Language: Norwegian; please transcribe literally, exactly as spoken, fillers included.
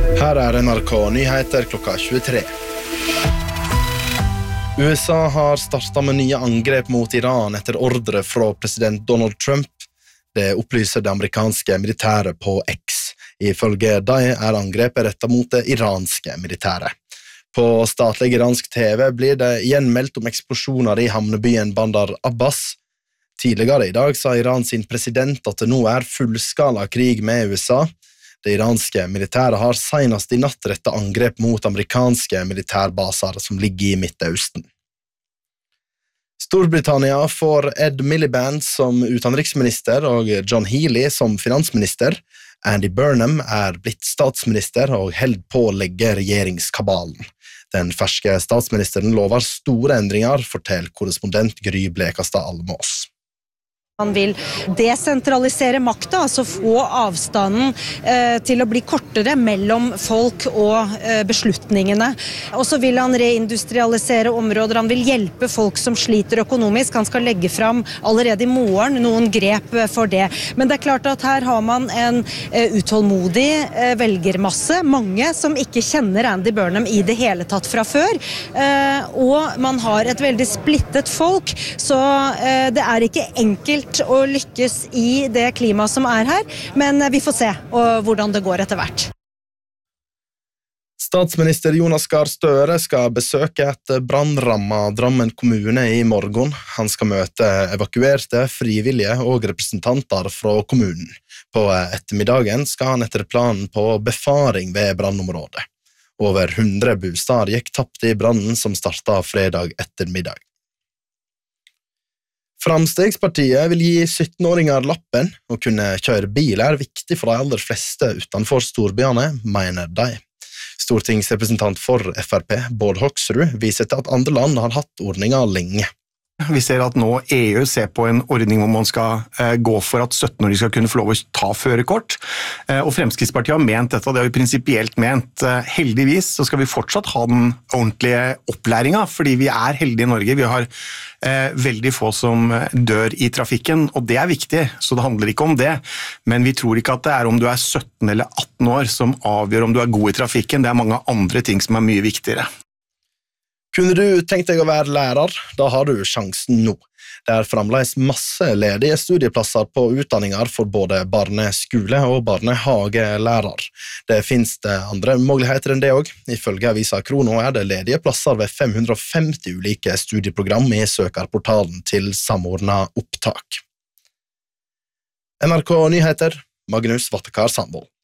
Her er N R K Nyheter klokka tjuetre. U S A har startet med nye angrep mot Iran etter ordre fra president Donald Trump. Det opplyser det amerikanske militæret på X. Ifølge dem er angrepet rettet mot det iranske militæret. På statlig iransk T V blir det igjen meldt om eksplosjoner i havnebyen Bandar Abbas. Tidligere i dag sa Iran sin president at det nå er fullskala krig med U S A. Det iranske militæret har senest i natt rettet angrep mot amerikanske militærbaser som ligger i Midtøsten. Storbritannia får Ed Miliband som utenriksminister og John Healey som finansminister. Andy Burnham er blitt statsminister og held på å legge regjeringskabalen. Den ferske statsministeren lover store endringer, forteller korrespondent Gry Blekastad Almås. Han vil desentralisere makta, altså få avstanden eh, til å bli kortere mellom folk og eh, beslutningene. Og så vil han reindustrialisere områder, han vil hjelpe folk som sliter økonomisk. Han skal legge fram allerede i morgen noen grep for det. Men det er klart at her har man en eh, utålmodig eh, velgermasse, mange som ikke kjenner Andy Burnham i det hele tatt fra før. Eh, og man har et veldig splittet folk, så eh, det er ikke enkelt å lykkes i det klimaet som er her, men vi får se og hvordan det går etter hvert. Statsminister Jonas Gahr Støre skal besøke et brannrammet Drammen kommune i morgen. Han skal møte evakuerte, frivillige og representanter fra kommunen. På ettermiddagen skal han etter planen på befaring ved brannområdet. Over hundre bosteder gikk tapt i brannen som startet fredag ettermiddag. Framstegspartiet vil gi sytten-åringer lappen. Å kunne kjøre bil er viktig for de aller fleste utenfor storbyene, mener de. Stortingsrepresentant for F R P, Bård Hoksrud, viser til at andre land har hatt ordninger lenge. Vi ser at nå E U ser på en ordning hvor man skal eh, gå for at sytten-åringer skal kunne få lov å ta førerkort. Eh, og Fremskrittspartiet har ment dette, og det har vi prinsipielt ment. Eh, heldigvis så skal vi fortsatt ha den ordentlige opplæringen, fordi vi er heldige i Norge. Vi har eh, veldig få som dør i trafikken, og det er viktig, så det handler ikke om det. Men vi tror ikke at det er om du er sytten eller atten år som avgjør om du er god i trafikken. Det er mange andre ting som er mye viktigere. Kunne du tenkt deg å være lærer? Da har du sjansen nå. Det er fremdeles masse ledige studieplasser på utdanninger for både barneskole- og barnehagelærer. Det finnes det andre muligheter enn det også. Ifølge Avisa Krono er det ledige plasser ved fem hundre og femti ulike studieprogram i søkerportalen til samordnet opptak. N R K Nyheter, Magnus Vattekar Sandvold.